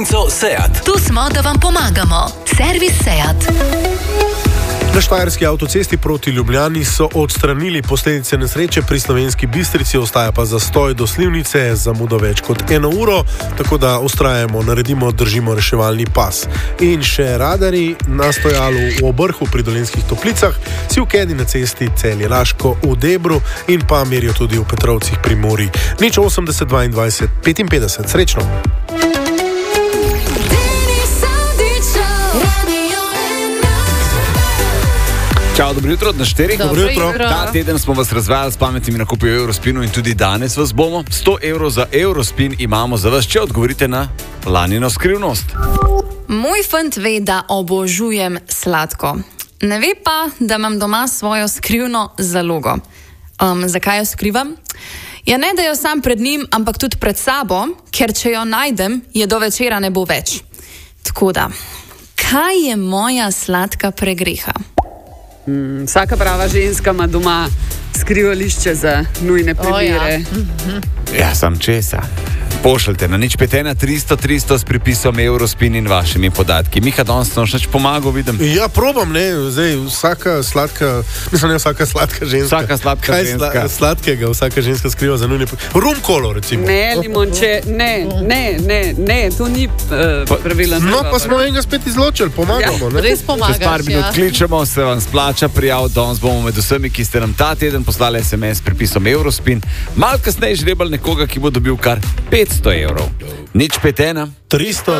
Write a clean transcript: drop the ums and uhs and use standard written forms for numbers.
Seat. Tu smo, da vam pomagamo. Servis Seat. Na štajerski avtocesti proti Ljubljani so odstranili posledice nesreče, pri Slovenski Bistrici ostaja pa zastoj do Slivnice, zamudo več kot 1 uro, tako da vztrajamo, naredimo, držimo reševalni pas. In še radarji na stojalu v Obrhu pri Dolenjskih Toplicah, si v Kedi na cesti Celje-Laško v Debru in pa merijo tudi v Petrovcih pri Muri. 080 22 55. Srečno! Čau, dobro jutro, na 4. Dobro jutro. Ta teden smo vas razvajali s pametnimi nakupi v Eurospinu in tudi danes vas bomo. 100 evrov za Eurospin imamo za vas, če odgovorite na lanino skrivnost. Moj fant ve, da obožujem sladko. Ne ve pa, da imam doma svojo skrivno zalogo. Zakaj jo skrivam? Ja, ne da jo sam pred njim, ampak tudi pred sabo, ker če jo najdem, je do večera ne bo več. Tako da, kaj je moja sladka pregreha? Vsaka prava ženska ima doma skrivališče za nujne primere. Ja, sam česa. Pošljite na 051 300 300 s pripisom Eurospin in vašimi podatki. Miha, danes nam še pomagal, vidim. Ja, probam, ne, zdaj vsaka sladka, mislim, ne vsaka sladka ženska. Vsaka sladka ženska. Kaj sladkega vsaka ženska skriva za nujne primere? Rum-kolo, recimo. Ne, limonče, ne, to ni pravilen. No, pa smo enega spet izločili, pomagamo. Ja, res pomagaš, čez par minut kličemo, se vam splača prijav, danes bomo med vsemi, ki ste nam ta teden poslali SMS s pripisom Eurospin, malo kasneje žrebali nekoga, ki bo dobil kar 500 evrov. 051 300